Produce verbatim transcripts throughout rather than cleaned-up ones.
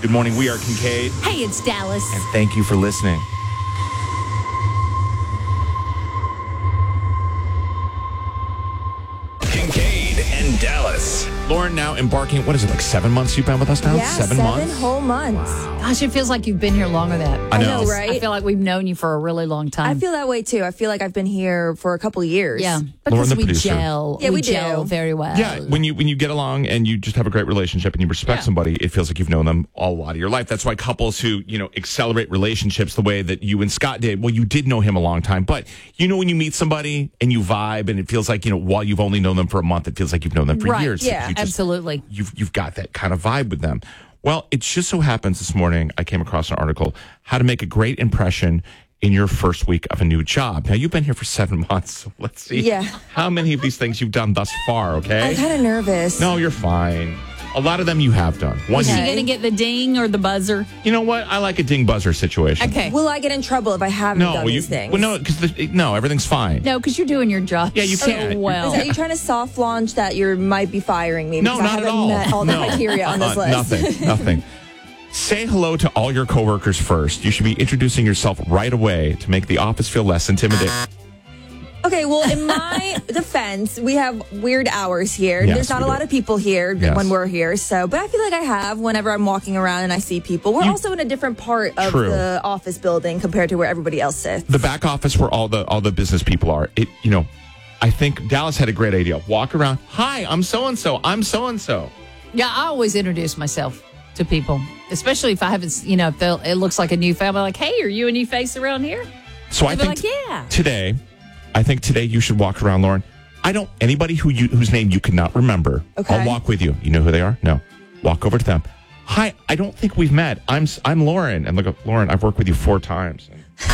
Good morning. We are Kincaid. Hey, it's Dallas. And thank you for listening. Kincaid and Dallas. Lauren now embarking, what is it, like seven months you've been with us now? Yeah, seven, seven months? whole months. Gosh, it feels like you've been here longer than that. I I know. know, right? I feel like we've known you for a really long time. I feel that way too. I feel like I've been here for a couple years. yeah, Lauren, because the we producer. gel. Yeah, we gel do. very well. Yeah, when you when you get along and you just have a great relationship and you respect Yeah. somebody, it feels like you've known them all a lot of your life. That's why couples who, you know, accelerate relationships the way that you and Scott did, well, you did know him a long time, but you know when you meet somebody and you vibe and it feels like, you know, while you've only known them for a month, it feels like you've known them for Right, years. yeah, You just- absolutely. You've you've got that kind of vibe with them. Well, it just so happens this morning I came across an article, how to make a great impression in your first week of a new job. Now, you've been here for seven months, so let's see Yeah. how many of these things you've done thus far, okay? I'm kind of nervous. No, you're fine. A lot of them you have done. One, Is she Okay. going to get the ding or the buzzer? you know what? I like a ding buzzer situation. Okay. Will I get in trouble if I haven't No, done you, these things? well, no, because no, everything's fine. No, because you're doing your job. Yeah, you so can't. well. Is that you trying to soft launch that you might be firing me? No, because not I at haven't all. met all the no. criteria on this Uh-uh, list. Nothing, nothing. Say hello to all your coworkers first. You should be introducing yourself right away to make the office feel less intimidating. Okay, well, in my defense, we have weird hours here. Yes, There's not we a do. lot of people here Yes. when we're here. So, but I feel like I have whenever I'm walking around and I see people. We're You- also in a different part of True. the office building compared to where everybody else sits. The back office where all the all the business people are. It, you know, I think Dallas had a great idea. Walk around. Hi, I'm so and so. I'm so and so. Yeah, I always introduce myself to people, especially if I haven't, you know, if they'll- it looks like a new family. Like, hey, are you a new face around here? So I They'll think be like, yeah. today, I think today you should walk around, Lauren. I don't anybody who you whose name you cannot remember. Okay. I'll walk with you. You know who they are? No. Walk over to them. Hi, I don't think we've met. I'm I'm Lauren. And look, Lauren, I've worked with you four times.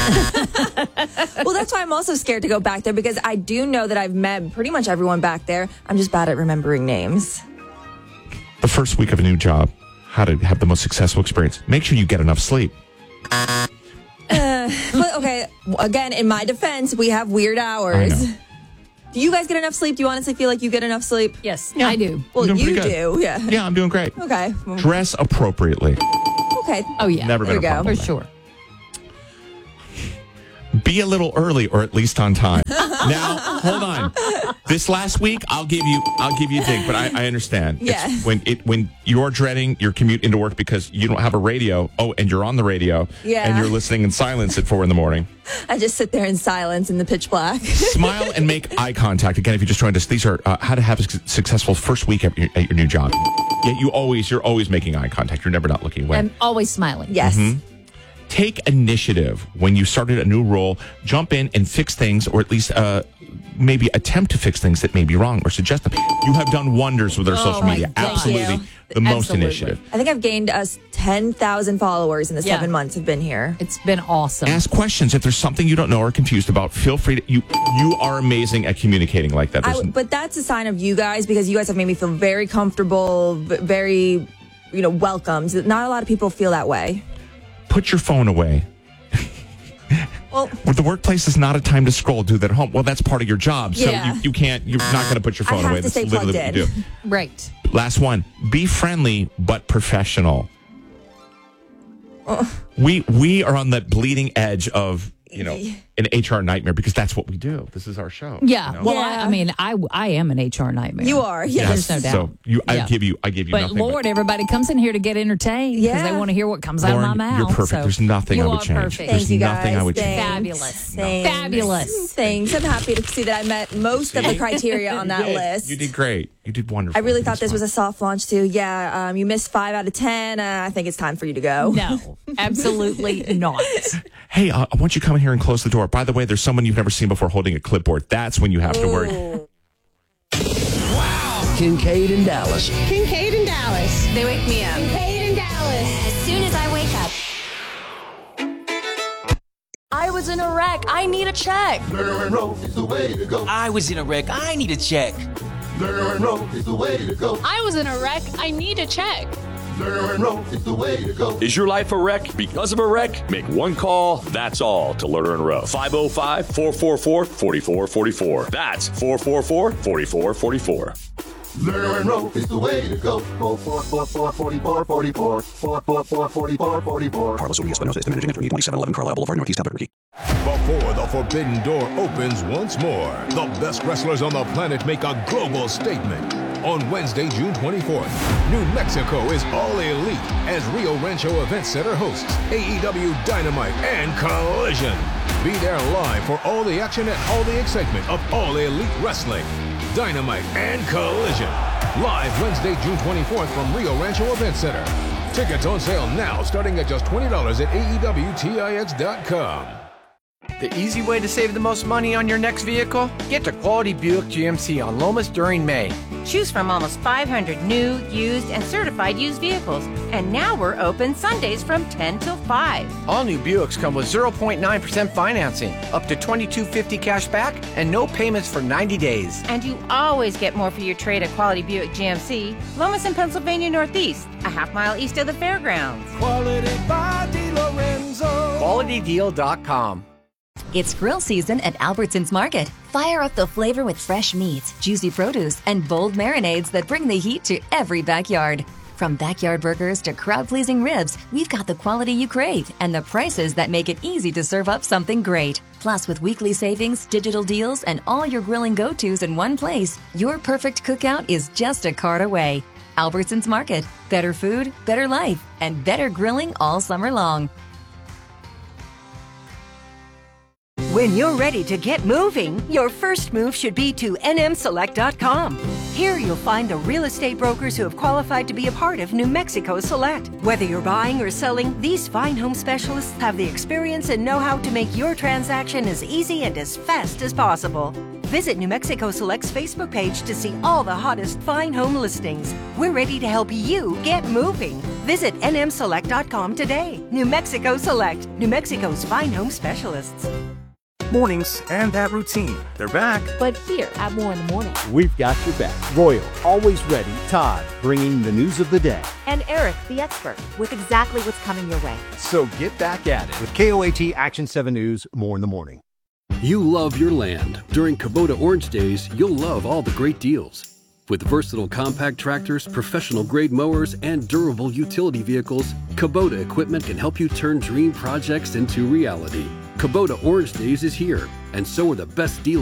Well, that's why I'm also scared to go back there because I do know that I've met pretty much everyone back there. I'm just bad at remembering names. The first week of a new job, how to have the most successful experience. Make sure you get enough sleep. But okay, again, in my defense, we have weird hours. I know. Do you guys get enough sleep? Do you honestly feel like you get enough sleep? Yes, Yeah. I do. Well, You're doing you pretty do. good. Yeah. Yeah, I'm doing great. Okay. Well, Dress appropriately. okay. Oh, yeah. Never been There a you go. problem. For sure. Be a little early or at least on time. Now, hold on. This last week, I'll give you, I'll give you a dig, but I, I understand. It's Yeah. when it when you're dreading your commute into work because you don't have a radio. Oh, and you're on the radio. Yeah. And you're listening in silence at four in the morning. I just sit there in silence in the pitch black. Smile and make eye contact. Again, if you just joined us, these are uh, how to have a su- successful first week at your, at your new job. Yet you always, you're always making eye contact. You're never not looking away. I'm always smiling. Yes. Mm-hmm. Take initiative when you started a new role. Jump in and fix things, or at least uh, maybe attempt to fix things that may be wrong or suggest them. You have done wonders with our Oh, social my media. God. Absolutely, Thank you. the most Absolutely. initiative. I think I've gained us ten thousand followers in the Yeah. seven months I've been here. It's been awesome. Ask questions if there's something you don't know or confused about. Feel free to. You you are amazing at communicating like that. I, There's- but that's a sign of you guys because you guys have made me feel very comfortable, v- very, you know, welcomed. Not a lot of people feel that way. Put your phone away. Well, Well, the workplace is not a time to scroll. Do that at home. Well, that's part of your job, so Yeah. you, you can't. You're not going to put your I phone have away. to That's stay literally plugged what you do. Right. Last one. Be friendly but professional. We we are on the bleeding edge of, you know, an H R nightmare because that's what we do. This is our show. Yeah. you know? Well, I, Yeah. I mean, I, I am an H R nightmare. you are. Yes. There's no doubt. So you, I Yeah. give you, I give you But nothing. Lord, everybody comes in here to get entertained because Yeah. they want to hear what comes out of my Lauren, mouth. you're perfect. So There's nothing you I would are change. Perfect. There's Thank you guys. nothing I would change. Thanks. Fabulous. Thanks. Fabulous. Thanks. I'm happy to see that I met most of the See? criteria on that You did. list. You did great. You did wonderful. I really It thought this was fun. a soft launch too. Yeah, um, you missed five out of ten. Uh, I think it's time for you to go. No, absolutely not. Hey, uh, I want you to come in here and close the door. By the way, there's someone you've never seen before holding a clipboard. That's when you have to worry. Kincaid and Dallas. Kincaid and Dallas. They wake me up. Kincaid and Dallas. As soon as I wake up. I was in a wreck. I need a check. Lerner and Rowe is the way to go. I was in a wreck. I need a check. Lerner and Rowe is the way to go. I was in a wreck. I need a check. Lerner and Rowe is the way to go. Is your life a wreck because of a wreck? Make one call, that's all, to Lerner and Rowe. five oh five, four four four, four four four four. That's four four four, four four four four. Learn and roll is the way to go. Roll four four four forty-four forty-four. four four four forty-four forty-four. Carlos Urias Espinosa is managing attorney, twenty-seven eleven Carlisle Boulevard, Northeast Albuquerque. Before the forbidden door opens once more, the best wrestlers on the planet make a global statement. On Wednesday, June twenty-fourth, New Mexico is all elite as Rio Rancho Event Center hosts A E W Dynamite and Collision. Be there live for all the action and all the excitement of All Elite Wrestling. Dynamite and Collision. Live Wednesday, June twenty-fourth from Rio Rancho Event Center. Tickets on sale now starting at just twenty dollars at A E W Tix dot com. The easy way to save the most money on your next vehicle? Get to Quality Buick G M C on Lomas during May. Choose from almost five hundred new, used, and certified used vehicles. And now we're open Sundays from ten till five. All new Buicks come with zero point nine percent financing, up to twenty-two fifty cash back, and no payments for ninety days. And you always get more for your trade at Quality Buick G M C, Lomas in Pennsylvania Northeast, a half mile east of the fairgrounds. Quality by DiLorenzo. Quality Deal dot com. It's grill season at Albertsons Market. Fire up the flavor with fresh meats, juicy produce, and bold marinades that bring the heat to every backyard. From backyard burgers to crowd-pleasing ribs, we've got the quality you crave and the prices that make it easy to serve up something great. Plus, with weekly savings, digital deals, and all your grilling go-tos in one place, your perfect cookout is just a cart away. Albertsons Market. Better food, better life, and better grilling all summer long. When you're ready to get moving, your first move should be to N M Select dot com. Here you'll find the real estate brokers who have qualified to be a part of New Mexico Select. Whether you're buying or selling, these fine home specialists have the experience and know-how to make your transaction as easy and as fast as possible. Visit New Mexico Select's Facebook page to see all the hottest fine home listings. We're ready to help you get moving. Visit N M Select dot com today. New Mexico Select, New Mexico's fine home specialists. Mornings and that routine. They're back. But here at More in the Morning, we've got your back. Royal, always ready. Todd, bringing the news of the day. And Eric, the expert, with exactly what's coming your way. So get back at it with K O A T Action seven News, More in the Morning. You love your land. During Kubota Orange Days, you'll love all the great deals. With versatile compact tractors, professional-grade mowers, and durable utility vehicles, Kubota equipment can help you turn dream projects into reality. Kubota Orange Days is here, and so are the best deals.